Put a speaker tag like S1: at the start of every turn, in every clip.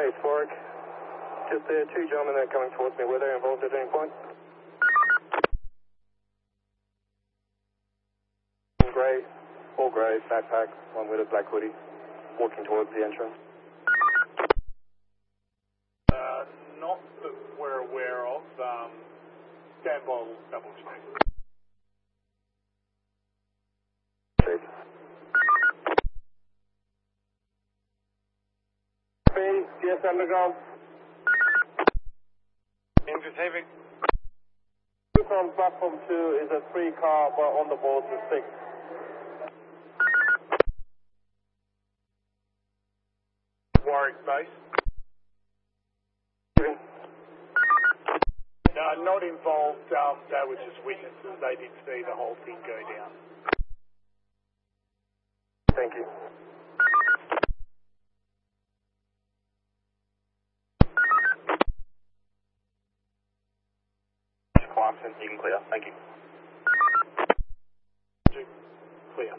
S1: Space, Warwick. Just there, two gentlemen that are coming towards me. Were they involved at any point? Grey, all grey, backpack, one with a black hoodie, walking towards the entrance.
S2: Not that we're aware of. Stand by, we'll double check.
S1: Yes, underground.
S2: Engine heavy.
S1: On platform 2 is a 3-car, but on the board is 6.
S2: Warwick base. Not involved. They were just witnesses. They did see the whole thing go down.
S1: Thank you.
S3: Clemson, you can clear. Thank you.
S2: Clear.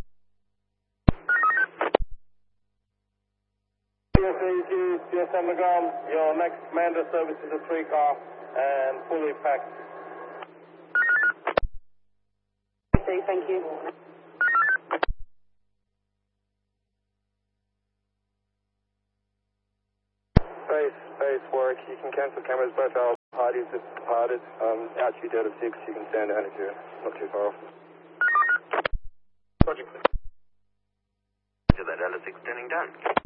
S1: Yes, underground. Your next Manda service is a 3-car and fully packed.
S4: Thank you.
S1: Space, Warwick. You can cancel cameras. Both our parties have departed. Out to you dead of 6. You can stand down if you're not too far off.
S2: Project clear.
S3: To that out of 6 standing down.